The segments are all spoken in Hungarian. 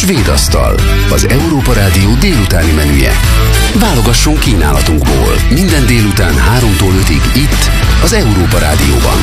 Svéd asztal, az Európa Rádió délutáni menüje. Válogasson kínálatunkból minden délután 3-tól 5-ig itt, az Európa Rádióban.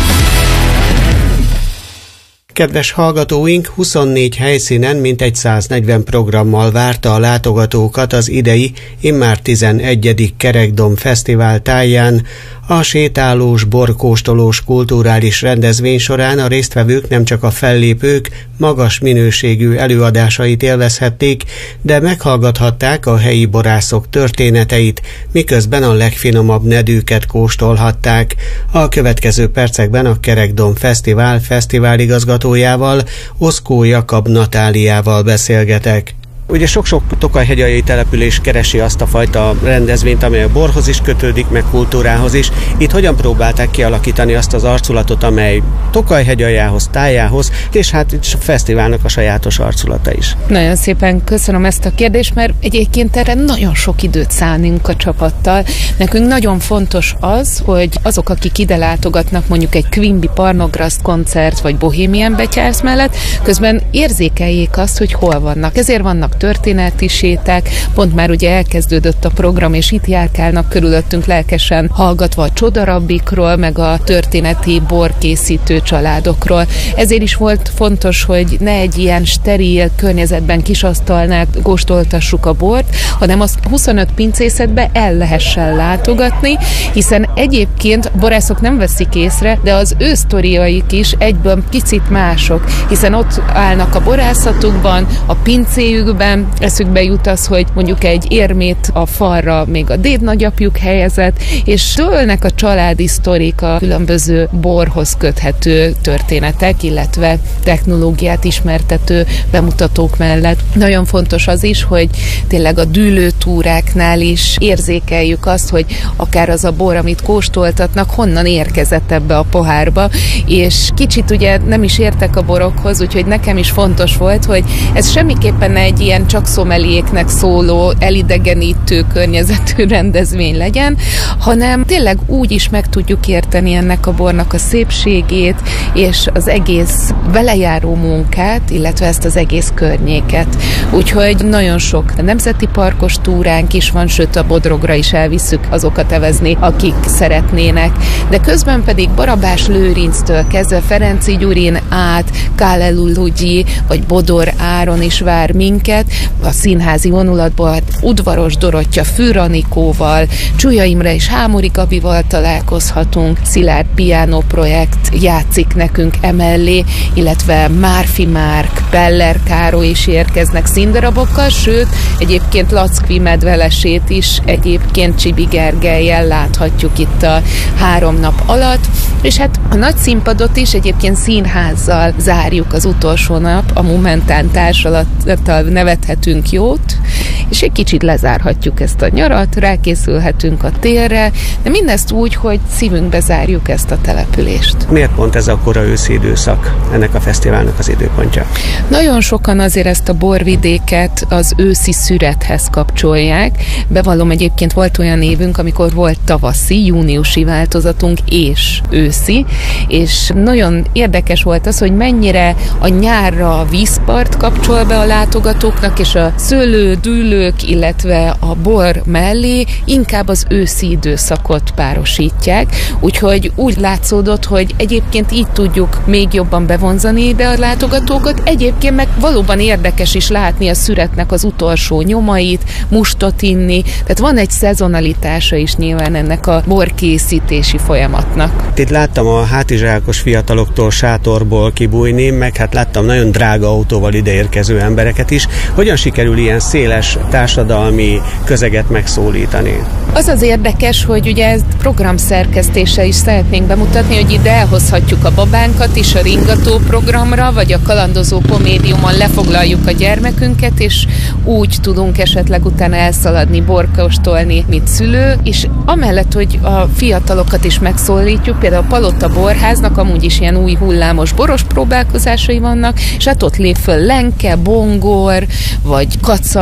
Kedves hallgatóink, 24 helyszínen mintegy 140 programmal várta a látogatókat az idei, immár 11. Kerekdom Fesztivál táján. A sétálós, borkóstolós kulturális rendezvény során a résztvevők nem csak a fellépők magas minőségű előadásait élvezhették, de meghallgathatták a helyi borászok történeteit, miközben a legfinomabb nedűket kóstolhatták. A következő percekben a Kerekdom Fesztivál fesztiváligazgatójával, Oszkó Jakab Natáliával beszélgetek. Ugye sok-sok tokajhegyaljahi település keresi azt a fajta rendezvényt, amely a borhoz is kötődik, meg kultúrához is. Itt hogyan próbálták kialakítani azt az arculatot, amely Tokajhegyaljához, tájához, és hát itt a fesztiválnak a sajátos arculata is? Nagyon szépen köszönöm ezt a kérdést, mert egyébként erre nagyon sok időt szánunk a csapattal. Nekünk nagyon fontos az, hogy azok, akik ide látogatnak mondjuk egy Quimby Parnograszt koncert, vagy Bohemian Betyársz mellett, közben érzékeljék azt, hogy hol vannak. Ezért vannak történeti séták, pont már ugye elkezdődött a program, és itt járkálnak körülöttünk lelkesen hallgatva a csodarabbikról, meg a történeti borkészítő családokról. Ezért is volt fontos, hogy ne egy ilyen steril környezetben kisasztalnál kóstoltassuk a bort, hanem azt 25 pincészetbe el lehessen látogatni, hiszen egyébként a borászok nem veszik észre, de az ő sztoriaik is egyből picit mások, hiszen ott állnak a borászatukban, a pincéjükben, eszükbe jut az, hogy mondjuk egy érmét a falra még a dédnagyapjuk helyezett, és tőlnek a családi sztorik a különböző borhoz köthető történetek, illetve technológiát ismertető bemutatók mellett. Nagyon fontos az is, hogy tényleg a dűlőtúráknál is érzékeljük azt, hogy akár az a bor, amit kóstoltatnak, honnan érkezett ebbe a pohárba, és kicsit ugye nem is értek a borokhoz, úgyhogy nekem is fontos volt, hogy ez semmiképpen egy ilyen csak szomeliéknek szóló, elidegenítő környezetű rendezvény legyen, hanem tényleg úgy is meg tudjuk érteni ennek a bornak a szépségét, és az egész velejáró munkát, illetve ezt az egész környéket. Úgyhogy nagyon sok nemzeti parkos túránk is van, sőt a Bodrogra is elvisszük azokat evezni, akik szeretnének. De közben pedig Barabás Lőrinctől kezdve Ferenci Gyurin át, Kálelulugyi vagy Bodor Áron is vár minket, a színházi vonulatban Udvaros Dorottya Fűranikóval, Csúlya Imre és Hámori Gabival találkozhatunk, Szilárd Piano projekt játszik nekünk emellé, illetve Márfi Márk, Peller Károly is érkeznek színdarabokkal, sőt, egyébként Lackvi Medvelesét is egyébként Csibi Gergellyel láthatjuk itt a 3 nap alatt, és hát a nagy színpadot is egyébként színházzal zárjuk az utolsó nap, a Momentán társalattal nevethetünk jót, és egy kicsit lezárhatjuk ezt a nyarat, rákészülhetünk a térre, de mindezt úgy, hogy szívünkbe zárjuk ezt a települést. Miért pont ez a kora őszi időszak ennek a fesztiválnak az időpontja? Nagyon sokan azért ezt a borvidéket az őszi szürethez kapcsolják. Bevallom, egyébként volt olyan évünk, amikor volt tavaszi, júniusi változatunk és őszi, és nagyon érdekes volt az, hogy mennyire a nyárra a vízpart kapcsol be a látogatóknak, és a szőlő, dűlők, illetve a bor mellé inkább az őszi időszakot párosítják, úgyhogy úgy látszódott, hogy egyébként így tudjuk még jobban bevonzani ide a látogatókat, egyébként meg valóban érdekes is látni a szüretnek az utolsó nyomait, mustot inni, tehát van egy szezonalitása is nyilván ennek a borkészítési folyamatnak. Itt láttam a hátizsákos fiataloktól sátorból kibújni, meg hát láttam nagyon drága autóval ideérkező embereket is. Hogyan sikerül ilyen széles társadalmi közeget megszólítani? Az az érdekes, hogy ugye ezt programszerkesztéssel is szeretnénk bemutatni, hogy ide elhozhatjuk a babánkat is a ringató programra, vagy a kalandozó komédiumon lefoglaljuk a gyermekünket, és úgy tudunk esetleg utána elszaladni, borkóstolni, mint szülő, és amellett, hogy a fiatalokat is megszólítjuk, például a Palota Borháznak amúgy is ilyen új hullámos boros próbálkozásai vannak, és hát ott lép föl lenke, bongor, vagy kaca és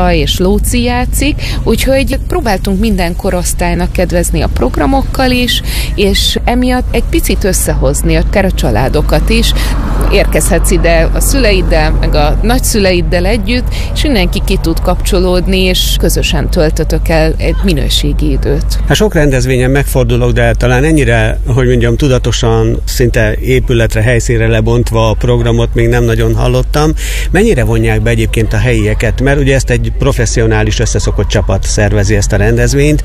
Lóci játszik, úgyhogy próbáltunk minden korosztálynak kedvezni a programokkal is, és emiatt egy picit összehozni a családokat is. Érkezhetsz ide a szüleiddel, meg a nagyszüleiddel együtt, és mindenki ki tud kapcsolódni, és közösen töltötök el egy minőségi időt. Hát sok rendezvényen megfordulok, de talán ennyire, hogy mondjam, tudatosan, szinte épületre, helyszínre lebontva a programot még nem nagyon hallottam. Mennyire vonják be egyébként a helyieket? Mert ugye ezt egy professzionális összeszokott csapat szervezi ezt a rendezvényt.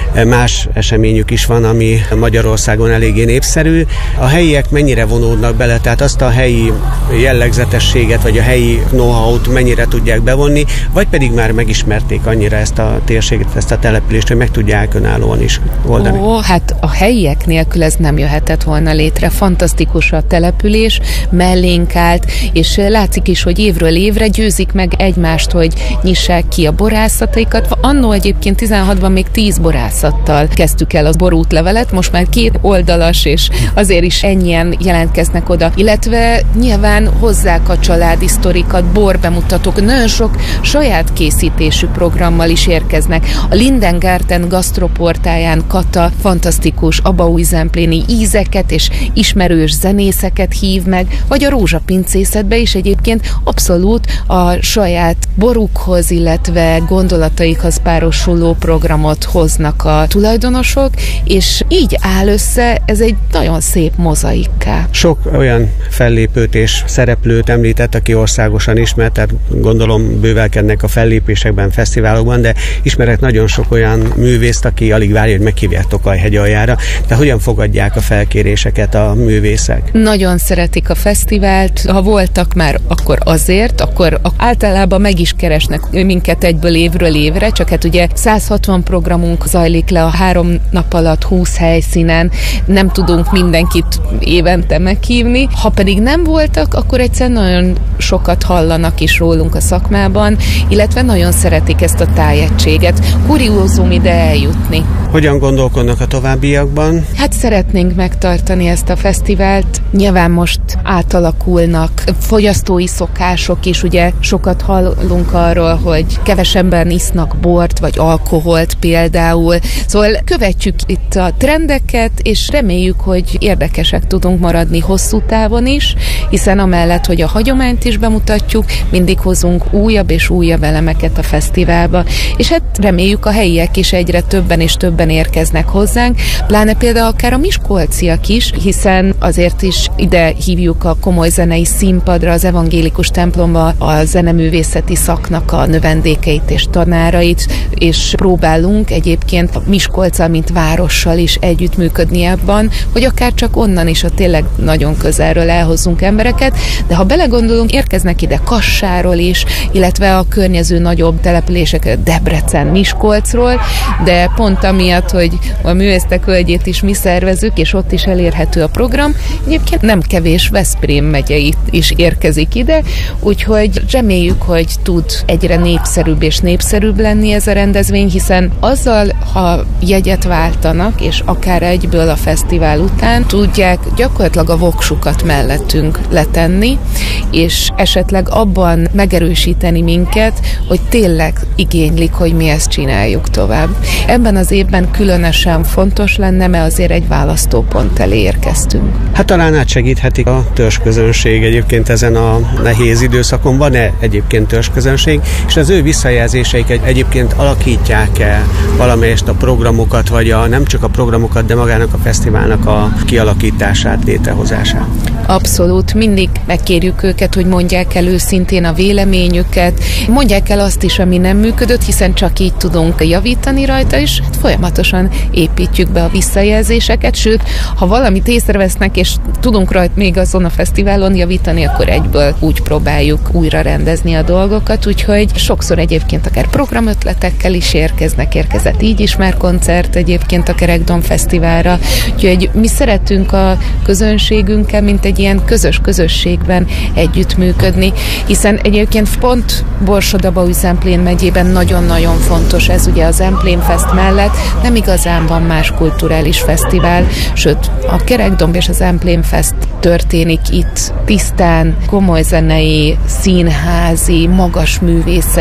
Más eseményük is van, ami Magyarországon eléggé népszerű. A helyiek mennyire vonódnak bele? Tehát azt a helyi jellegzetességet, vagy a helyi know-how-t mennyire tudják bevonni, vagy pedig már megismerték annyira ezt a térséget, ezt a települést, hogy meg tudják önállóan is oldani? Hát a helyiek nélkül ez nem jöhetett volna létre. Fantasztikus a település, mellénk állt, és látszik is, hogy évről évre győzik meg egymást, hogy nyissák ki a borászataikat. Annó egyébként 16-ban még 10 borászattal kezdtük el a borútlevelet, most már 2 oldalas, és azért is ennyien jelentkeznek oda. Illetve nyilván hozzák a családi sztorikat, borbemutatók, nagyon sok saját készítésű programmal is érkeznek. A Lindengarten gasztroportáján Kata fantasztikus abaújzempléni ízeket és ismerős zenészeket hív meg, vagy a rózsapincészetbe is egyébként abszolút a saját borukhoz, illetve gondolataikhoz párosuló programot hoznak a tulajdonosok, és így áll össze ez egy nagyon szép mozaikká. Sok olyan fellépőt és szereplőt említett, aki országosan ismert, tehát gondolom bővelkednek a fellépésekben, fesztiválokban, de ismerek nagyon sok olyan művészt, aki alig várja, hogy meghívják Tokaj-hegy aljára. De hogyan fogadják a felkéréseket a művészek? Nagyon szeretik a fesztivált, ha voltak már akkor azért, akkor általában meg is keresnek minket egyből évről évre, csak hát ugye 160 programunk zajlik le a 3 nap alatt 20 helyszínen, nem tudunk mindenkit évente meghívni. Ha pedig nem voltak, akkor egyszerűen nagyon sokat hallanak is rólunk a szakmában, illetve nagyon szeretik ezt a tájegységet. Kuriózum ide eljutni. Hogyan gondolkodnak a továbbiakban? Hát szeretnénk megtartani ezt a fesztivált. Nyilván most átalakulnak fogyasztói szokások is, ugye sokat hallunk arról, hogy kevesebben isznak bort, vagy alkoholt például. Szóval követjük itt a trendeket, és reméljük, hogy érdekesek tudunk maradni hosszú távon is, hiszen amellett, hogy a hagyományt is bemutatjuk, mindig hozunk újabb és újabb elemeket a fesztiválba, és hát reméljük a helyiek is egyre többen és többen érkeznek hozzánk, pláne például akár a miskolciak is, hiszen azért is ide hívjuk a komoly zenei színpadra, az evangélikus templomba a zeneművészeti szaknak a növendékeit és tanárait, és próbálunk egyébként a Miskolccal, mint várossal is együttműködni abban, hogy akár csak onnan is, a tényleg nagyon közelről elhozzunk embereket, de ha belegondolunk, érkeznek ide Kassáról is, illetve a környező nagyobb települések, Debrecen, Miskolcról, de pont amiatt, hogy a Művésztek Völgyét is mi szervezzük, és ott is elérhető a program, egyébként nem kevés Veszprém megyei is érkezik ide, úgyhogy reméljük, hogy tud egyre népszerűbb és népszerűbb lenni ez a rendezvény, hiszen azzal, ha jegyet váltanak, és akár egyből a fesztivál után, tudják gyakorlatilag a voksukat mellettünk letenni, és esetleg abban megerősíteni minket, hogy tényleg igénylik, hogy mi ezt csináljuk tovább. Ebben az évben különösen fontos lenne, mert azért egy választópont elé érkeztünk. Hát talán átsegíthetik a törzsközönség egyébként ezen a nehéz időszakon. Van-e egyébként törzsközönség, és az ő visszajelzéseik egyébként alakítják-e valamelyest a programokat, vagy nem csak a programokat, de magának a fesztiválnak a kialakítását, létrehozását? Abszolút, mindig megkérjük őket, hogy mondják el őszintén a véleményüket, mondják el azt is, ami nem működött, hiszen csak így tudunk javítani rajta, és folyamatosan építjük be a visszajelzéseket, sőt, ha valamit észrevesznek, és tudunk rajta még azon a fesztiválon javítani, akkor egyből úgy próbáljuk újra rendezni a dolgokat, úgyhogy sokszor egyébként akár programötletekkel is érkezett így is már koncert egyébként a Kerekdom Fesztiválra, úgyhogy mi szeretünk a közönségünkkel, mint egy ilyen közös közösségben együttműködni, hiszen egyébként pont Borsod-Abaúj-Zemplén megyében nagyon-nagyon fontos ez, ugye az Zemplénfest mellett nem igazán van más kulturális fesztivál, sőt a Kerekdomb és az Zemplénfest történik itt tisztán, komoly zenei, színházi, magas művészeti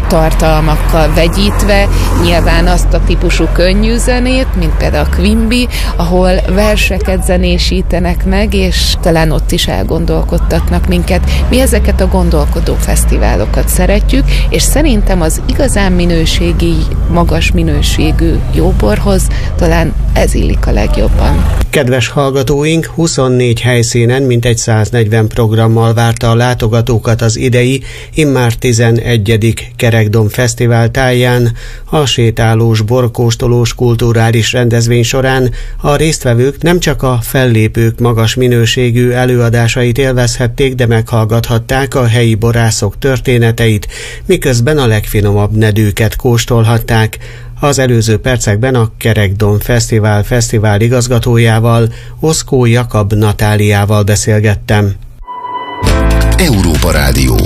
tartalmakkal vegyítve, nyilván azt a típusú könnyű zenét, mint például a Quimby, ahol verseket zenésítenek meg, és talán ott is elgondolkodtatnak minket. Mi ezeket a gondolkodó fesztiválokat szeretjük, és szerintem az igazán minőségi, magas minőségű jóborhoz talán ez illik a legjobban. Kedves hallgatóink, 24 helyszínen mintegy 140 programmal várta a látogatókat az idei, immár 11. Kerekdom Fesztivál táján. A sétálós, borkóstolós kulturális rendezvény során a résztvevők nem csak a fellépők magas minőségű előadásait élvezhették, de meghallgathatták a helyi borászok történeteit, miközben a legfinomabb nedűket kóstolhatták. Az előző percekben a Kerekdom Fesztivál igazgatójával, Oszkó Jakab Natáliával beszélgettem. Európa Rádió.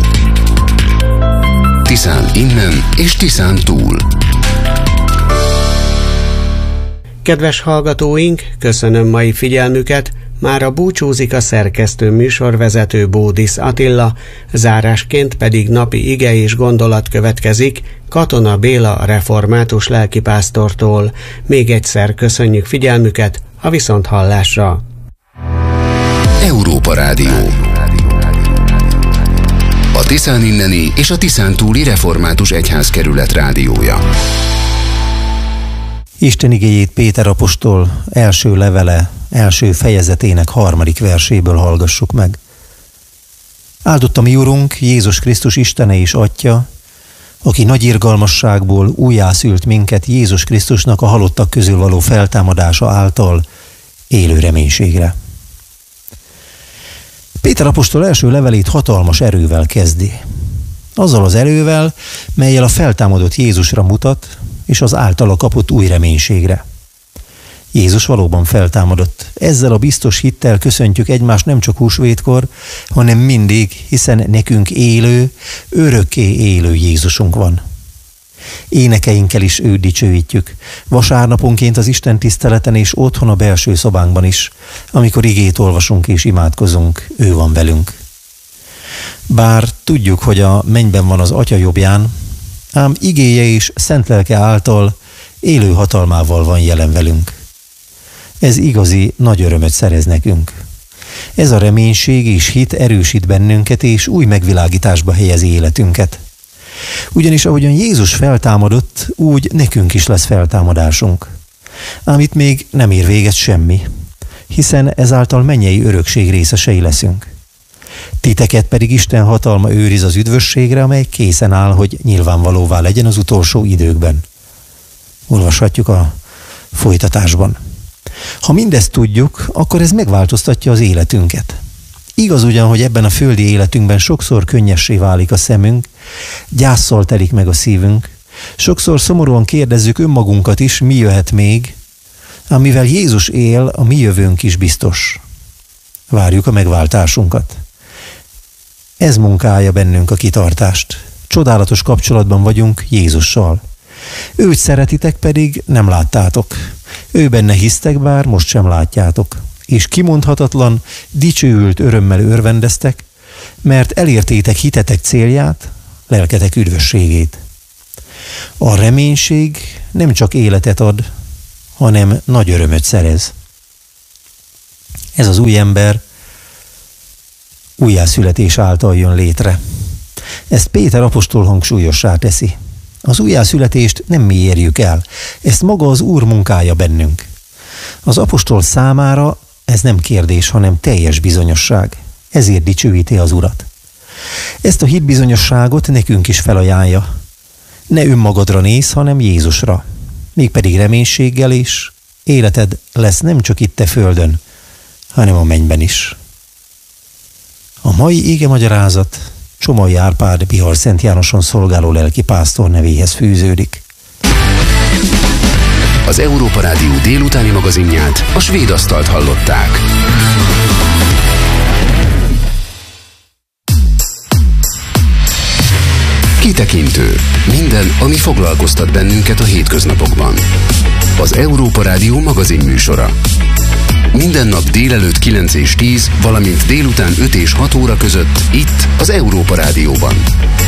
Tiszán innen és Tiszán túl. Kedves hallgatóink, köszönöm mai figyelmüket, mára búcsúzik a szerkesztő műsorvezető Bódisz Attila, zárásként pedig napi ige és gondolat következik Katona Béla református lelkipásztortól. Még egyszer köszönjük figyelmüket, a viszonthallásra. Európa Rádió. A Tiszán inneni és a Tiszán túli református egyházkerület rádiója. Isten igéjét Péter apostol első levele, első fejezetének 3. verséből hallgassuk meg. Áldott a mi Urunk, Jézus Krisztus Istene és Atya, aki nagy irgalmasságból újjászült minket Jézus Krisztusnak a halottak közül való feltámadása által élő reménységre. Péter apostol első levelét hatalmas erővel kezdi. Azzal az erővel, mellyel a feltámadott Jézusra mutat, és az általa kapott új reménységre. Jézus valóban feltámadott. Ezzel a biztos hittel köszöntjük egymást nem csak húsvétkor, hanem mindig, hiszen nekünk élő, örökké élő Jézusunk van. Énekeinkkel is őt dicsőítjük. Vasárnaponként az Isten tiszteleten és otthon a belső szobánkban is, amikor igét olvasunk és imádkozunk, ő van velünk. Bár tudjuk, hogy a mennyben van az Atya jobbján, ám igéje és szent lelke által élő hatalmával van jelen velünk. Ez igazi nagy örömöt szerez nekünk. Ez a reménység és hit erősít bennünket, és új megvilágításba helyezi életünket. Ugyanis ahogyan Jézus feltámadott, úgy nekünk is lesz feltámadásunk. Ám itt még nem ér véget semmi, hiszen ezáltal mennyei örökség részesei leszünk. Titeket pedig Isten hatalma őriz az üdvösségre, amely készen áll, hogy nyilvánvalóvá legyen az utolsó időkben. Olvashatjuk a folytatásban. Ha mindezt tudjuk, akkor ez megváltoztatja az életünket. Igaz ugyan, hogy ebben a földi életünkben sokszor könnyessé válik a szemünk, gyásszal telik meg a szívünk, sokszor szomorúan kérdezzük önmagunkat is, mi jöhet még, ám mivel Jézus él, a mi jövőnk is biztos. Várjuk a megváltásunkat. Ez munkálja bennünk a kitartást. Csodálatos kapcsolatban vagyunk Jézussal. Őt szeretitek, pedig nem láttátok. Ő benne hisztek, bár most sem látjátok. És kimondhatatlan, dicsőült örömmel örvendeztek, mert elértétek hitetek célját, lelketek üdvösségét. A reménység nem csak életet ad, hanem nagy örömöt szerez. Ez az új ember újjászületés által jön létre. Ezt Péter apostol hangsúlyossá teszi. Az újjászületést nem mi érjük el, ezt maga az Úr munkája bennünk. Az apostol számára ez nem kérdés, hanem teljes bizonyosság. Ezért dicsőíti az Urat. Ezt a hitbizonyosságot nekünk is felajánlja. Ne önmagadra nézz, hanem Jézusra. Mégpedig reménységgel is. Életed lesz nem csak itt a földön, hanem a mennyben is. A mai igemagyarázat Csomai Árpád Bihar Szent Jánoson szolgáló lelkipásztor nevéhez fűződik. Az Európa Rádió délutáni magazinját, a Svéd Asztalt hallották. Kitekintő. Minden, ami foglalkoztat bennünket a hétköznapokban. Az Európa Rádió magazinműsora. Minden nap délelőtt 9 és 10, valamint délután 5 és 6 óra között itt az Európa Rádióban.